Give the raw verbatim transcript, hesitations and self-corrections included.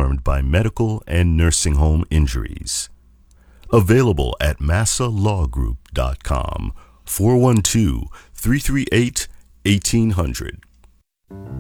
harmed by medical and nursing home injuries. Available at massa law group dot com, four one two, three three eight, one eight hundred.